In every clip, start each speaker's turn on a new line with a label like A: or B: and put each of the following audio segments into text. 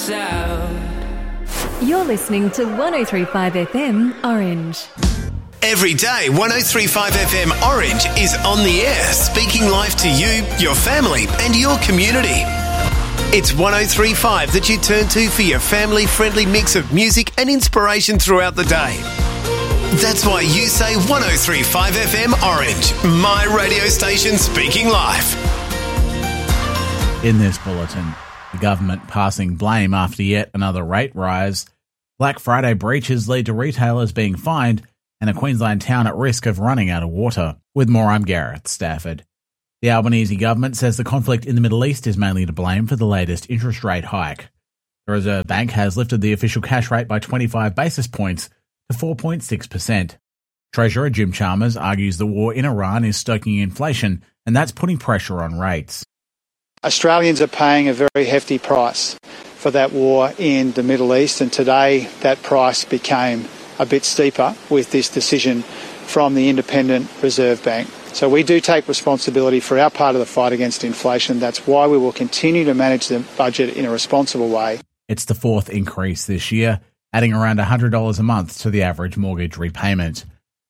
A: sound.
B: You're listening to 103.5 FM Orange.
C: Every day, 103.5 FM Orange is on the air, speaking life to you, your family and your community. It's 103.5 that you turn to for your family-friendly mix of music and inspiration throughout the day. That's why you say 103.5 FM Orange, my radio station speaking life.
D: In this bulletin, the government passing blame after yet another rate rise, Black Friday breaches lead to retailers being fined, and a Queensland town at risk of running out of water. With more, I'm Gareth Stafford. The Albanese government says the conflict in the Middle East is mainly to blame for the latest interest rate hike. The Reserve Bank has lifted the official cash rate by 25 basis points to 4.6%. Treasurer Jim Chalmers argues the war in Iran is stoking inflation, and that's putting pressure on rates.
E: Australians are paying a very hefty price for that war in the Middle East, and today that price became a bit steeper with this decision from the Independent Reserve Bank. So we do take responsibility for our part of the fight against inflation. That's why we will continue to manage the budget in a responsible way.
D: It's the fourth increase this year, adding around $100 a month to the average mortgage repayment.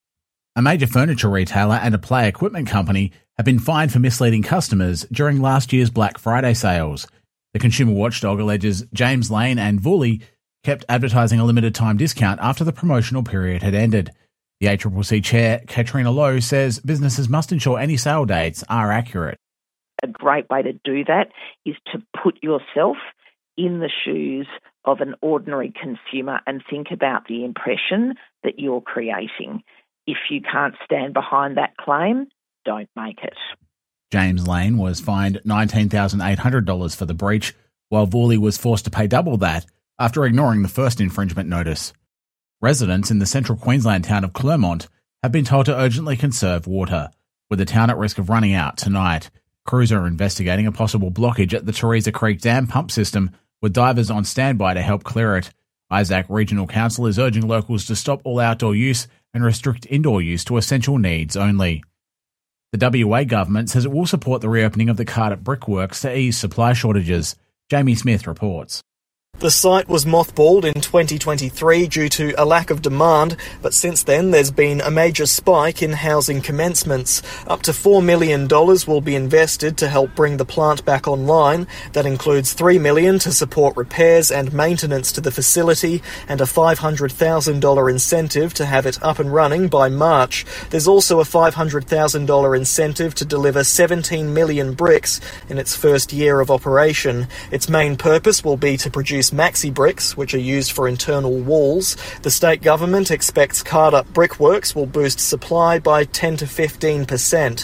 D: A major furniture retailer and a play equipment company have been fined for misleading customers during last year's Black Friday sales. The consumer watchdog alleges James Lane and Vooly kept advertising a limited time discount after the promotional period had ended. The ACCC chair, Katrina Lowe, says businesses must ensure any sale dates are accurate.
F: A great way to do that is to put yourself in the shoes of an ordinary consumer and think about the impression that you're creating. If you can't stand behind that claim, don't make it.
D: James Lane was fined $19,800 for the breach, while Vooly was forced to pay double that after ignoring the first infringement notice. Residents in the central Queensland town of Clermont have been told to urgently conserve water, with the town at risk of running out tonight. Crews are investigating a possible blockage at the Teresa Creek Dam pump system, with divers on standby to help clear it. Isaac Regional Council is urging locals to stop all outdoor use and restrict indoor use to essential needs only. The WA government says it will support the reopening of the Cardiff Brickworks to ease supply shortages. Jamie Smith reports.
G: The site was mothballed in 2023 due to a lack of demand, but since then there's been a major spike in housing commencements. Up to $4 million will be invested to help bring the plant back online. That includes $3 million to support repairs and maintenance to the facility and a $500,000 incentive to have it up and running by March. There's also a $500,000 incentive to deliver 17 million bricks in its first year of operation. Its main purpose will be to produce maxi bricks, which are used for internal walls. The state government expects Cardiff Brickworks will boost supply by 10 to 15%.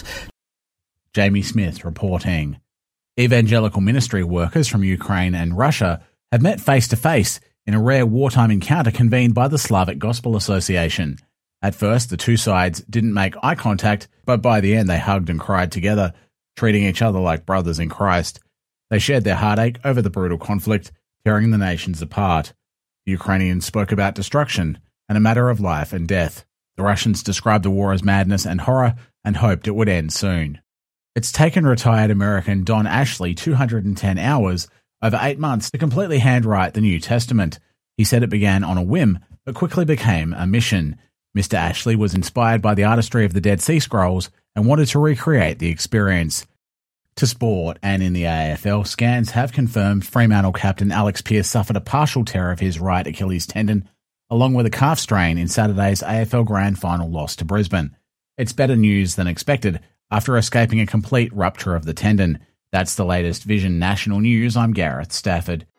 D: Jamie Smith reporting. Evangelical ministry workers from Ukraine and Russia have met face-to-face in a rare wartime encounter convened by the Slavic Gospel Association. At first, the two sides didn't make eye contact, but by the end they hugged and cried together, treating each other like brothers in Christ. They shared their heartache over the brutal conflict, tearing the nations apart. The Ukrainians spoke about destruction and a matter of life and death. The Russians described the war as madness and horror and hoped it would end soon. It's taken retired American Don Ashley 210 hours, over 8 months, to completely handwrite the New Testament. He said it began on a whim, but quickly became a mission. Mr. Ashley was inspired by the artistry of the Dead Sea Scrolls and wanted to recreate the experience. To sport, and in the AFL, scans have confirmed Fremantle captain Alex Pearce suffered a partial tear of his right Achilles tendon, along with a calf strain in Saturday's AFL Grand Final loss to Brisbane. It's better news than expected after escaping a complete rupture of the tendon. That's the latest Vision National News. I'm Gareth Stafford.